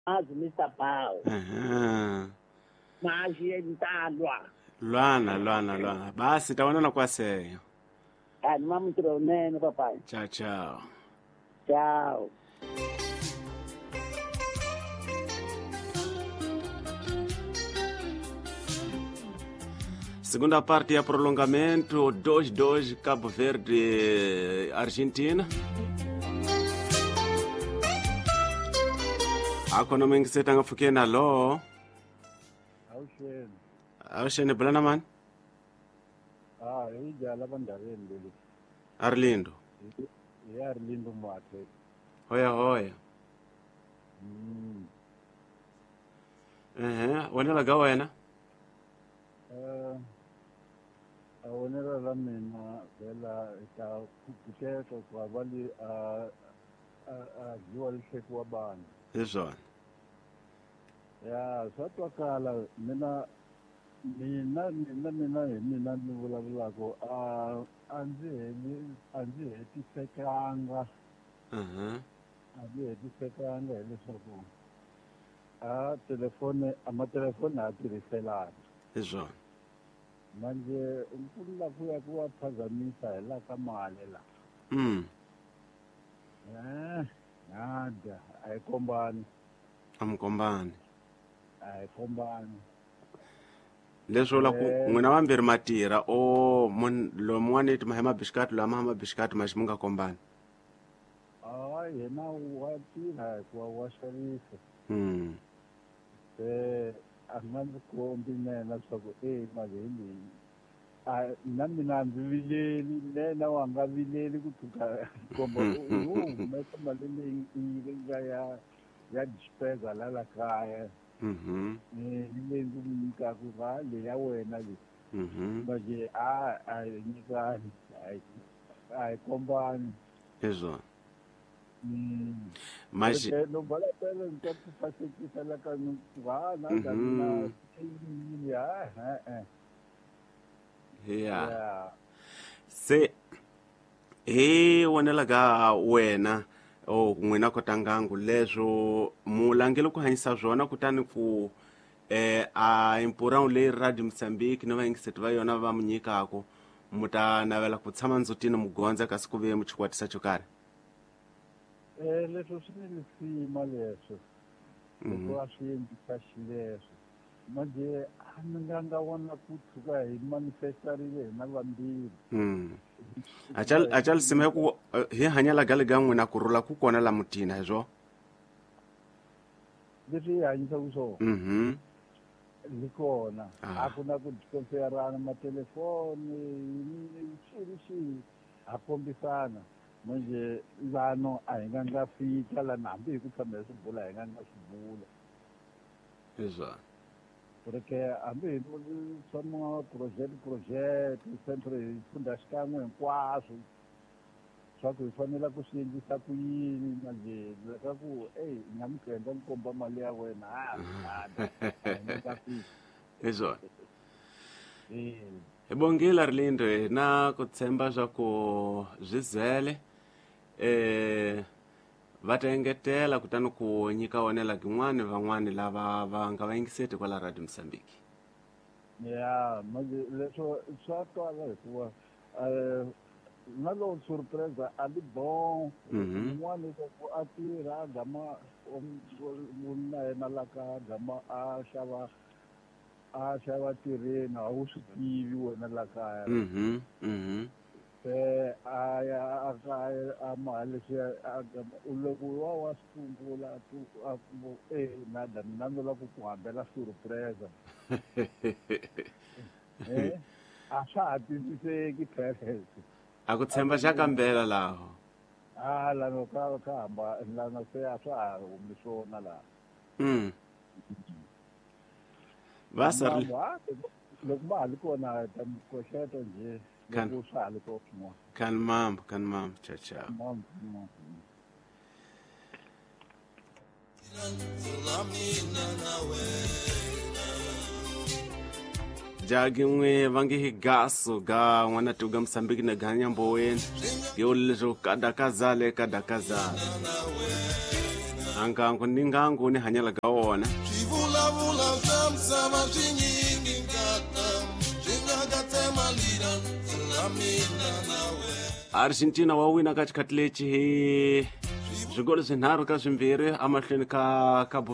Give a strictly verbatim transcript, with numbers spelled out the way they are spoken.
Azi mister Pau. Aha. Maji entalwa. Lwana, lwana, lwana. Basi taonana kwa seyo. Ani mamutro nene papai. Ciao, ciao. Ciao. Segunda parte é prolongamento dois a dois Cabo Verde Argentina. Akona mengiseta ngafukena lo. Awusheni. Awusheni bulana man. Ah, ijala bandaweni leli. Arlindo. Yarlindo mathe. Hoya hoya. Mm. Eh, wena ga wena. Eh, awonela la mina vela ta kuketo kwa bali a a jua lishetu wa bana. Izona. Ya, satwakala mina mina mina mina mina ni vulavulako a anzi heli anzi hetisekanga Mhm. anzi hetisekanga hileswaku a telefone amatelefoni a tirhiselana Izona. manje nkulu ku ya ku waphazamisa hi la ka mali la Mm. eh nada a yi kombani Amkombani. a yi kombani Leswo la ku Eh. n'wina vambirhi matira o mun lo mwani ti mahema bishkat lo mahema bishkat mashimunga kombani. a yena wa tirha hikuva wa xavisa Mm. se a nga ndzi kombi nena leswaku e mali hi leyi a na mina ndzi vileli nena wa nga vileli ku tuka komba u humesa mali leyi yi nga ya ya dispesa la la kaya Mhm. ni leyi ndzi n'wi nyikaka va leyi ya wena leyi Mhm. manje a a yi nyikani a yi a yi kombani Izona. Mm. Mashi Porque no vale a pena então tu fazer que ela que não vá nada na ya eh eh yeah. ya Se he wonela ga wena o n'wina kotangangu leswo mulangelo ku hanyisa swona kutani ku eh a impurão le Radio Moçambique no vaingiseti va yona va mu nyikako muta navela ku tshama ndzutini mugonza kasi ku ve mu chikwatisa xo karhi. eh leswo swi ni sima leswo loko a swi endlisa xileswo manje a ni nga nga vona ku tshuka hi manifestarile hi na vambirhi Mm. Achal achal sime ku he hanyala gale ga n'wina ku rula ku kona la mutina hezwo. leswi hi hanyisaka swona Mhm. li kona Ah. a ku na ku komperana matelefoni xilo xihi a kombisana manje lano a hi nga nga fika lana hambi hi ku tshama hi swi bula hi nga nga swi bula Izona. porque hambi hi tshama project project sempre hi funda xikan'we hinkwaswo swa ku hi fanele ku swi endlisa ku yini manje leswaku eyi hi nga mi endla ni komba mali ya wena a a hi nga fika Izona. eh Ebongile Arlindo na ku tshemba swa ku zwizele eh va ta engetela kutani ku nyika wonela kin'wani van'wani lava va nga va yingiseti kwala Radio Moçambique. ya manje leswo swa twala hikuva um na lowu surpresa a li bon Mhm. un'wana leswaku a tirha a gama na yena la ka gama a xava a xava tirheni a wu swi tivi wena la kaya Mhm. Mhm. se a ya a kaya a mali leswiya a gama loko wa wa swi sungula tu a ku e nada mina ndzi lava ku ku hambela surpresa eh a swa ha twisiseki phelese A ku tshemba xa kambela laho. ah lano ka ka hamba lano se a swa ha humi swona laha Mm. Basar Mambo, ah, loko ma ha ri kona ta mi koxeta njhe Kan- loko swa ha ri kona swin'wana kan mambo kan mambo ciao ciao. Mambo, mambo. Jagi n'we vangi higaso ga n'wana tuga Moçambique na ganya mboweni yo leswo kadakazale kadakazale angangu ni ngangu ni hanyalaga wona Swivulavula swa misava swinyingi nkata swi nga katsemalira na mina nawe. Argentina wa wina ka xikhathi lexi hi swigolo swinharhu ka swimbirhi amahlweni ka ka